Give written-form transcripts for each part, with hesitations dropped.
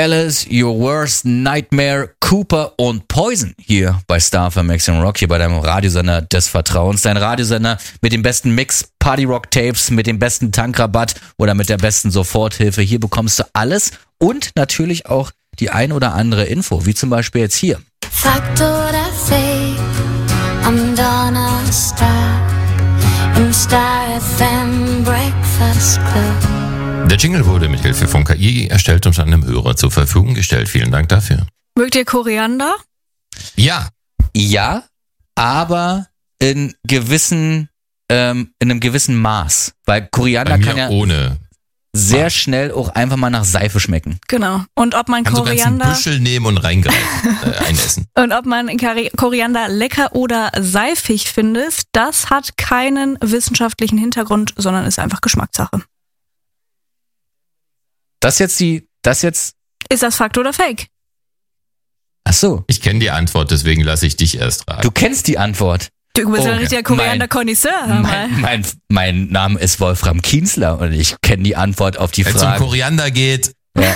Alice, Your Worst Nightmare, Cooper und Poison hier bei Star FM Maximum Rock, hier bei deinem Radiosender des Vertrauens. Dein Radiosender mit dem besten Mix, Party Rock Tapes, mit dem besten Tankrabatt oder mit der besten Soforthilfe. Hier bekommst du alles und natürlich auch die ein oder andere Info, wie zum Beispiel jetzt hier. Fact oder Fake, I'm Donna Star im Star FM Breakfast Club. Der Jingle wurde mit Hilfe von KI erstellt und einem Hörer zur Verfügung gestellt. Vielen Dank dafür. Mögt ihr Koriander? Ja. Ja, aber in einem gewissen Maß. Weil Koriander kann ja ohne sehr schnell auch einfach mal nach Seife schmecken. Genau. Und ob man Kannst du Koriander einen Büschel nehmen und einessen. und ob man Koriander lecker oder seifig findet, das hat keinen wissenschaftlichen Hintergrund, sondern ist einfach Geschmackssache. Ist das Fakt oder Fake? Ach so. Ich kenne die Antwort, deswegen lasse ich dich erst raten. Du kennst die Antwort. Du bist ein richtiger Koriander-Konnoisseur, hör mal. Mein Name ist Wolfram Kienzler und ich kenne die Antwort auf die Wenn es Frage. um Koriander geht. Ja.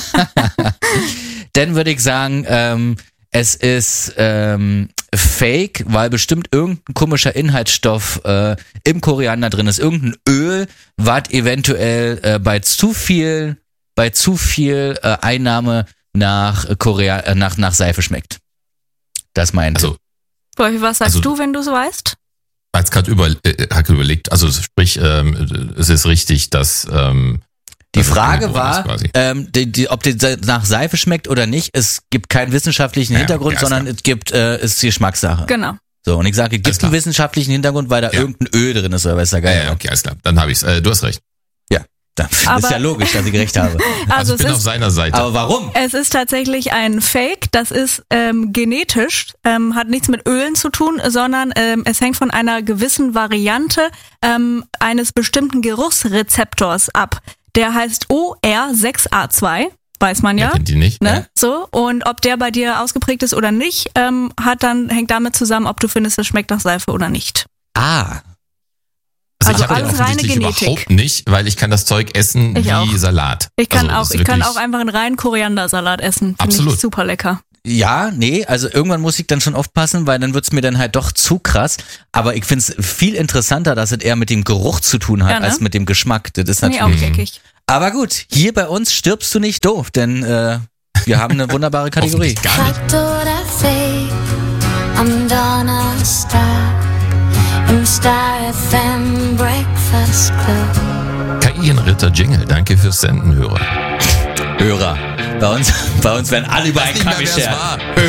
Dann würde ich sagen, es ist Fake, weil bestimmt irgendein komischer Inhaltsstoff im Koriander drin ist. Irgendein Öl, was eventuell bei zu viel Einnahme nach Seife schmeckt. Das meint. Also, Wolfi, was sagst du, wenn du es weißt? Ich habe gerade überlegt, also sprich, es ist richtig, dass die Frage war, ob die nach Seife schmeckt oder nicht. Es gibt keinen wissenschaftlichen Hintergrund, sondern es ist Geschmackssache. Genau. So, und ich sage, es gibt einen wissenschaftlichen Hintergrund, weil da irgendein Öl drin ist, oder was ist da geil. Ja, okay, alles klar. Dann habe ich's. Du hast recht. Ja, das ist ja logisch, dass ich recht habe. Also ich bin auf seiner Seite. Aber warum? Es ist tatsächlich ein Fake, das ist genetisch, hat nichts mit Ölen zu tun, sondern es hängt von einer gewissen Variante eines bestimmten Geruchsrezeptors ab. Der heißt OR6A2, weiß man ja. Wer kennt die nicht? Ne? Ja. So, und ob der bei dir ausgeprägt ist oder nicht, hängt damit zusammen, ob du findest, es schmeckt nach Seife oder nicht. Ah. Also ich habe alles reine Genetik. Überhaupt nicht, weil ich kann das Zeug essen wie auch. Salat. Ich kann auch einfach einen reinen Koriandersalat essen. Finde ich super lecker. Ja, nee, also irgendwann muss ich dann schon aufpassen, weil dann wird's mir dann halt doch zu krass. Aber ich find's viel interessanter, dass es eher mit dem Geruch zu tun hat, als mit dem Geschmack. Das ist natürlich. Auch geckig. Aber gut, hier bei uns stirbst du nicht doof, denn wir haben eine wunderbare Kategorie. Fakt oder Fake, I'm Donna Star im Star FM Breakfast Club. KI-Ritter Jingle, danke fürs Senden, Hörer. Hörer. Bei uns werden alle über einen Kamm geschert.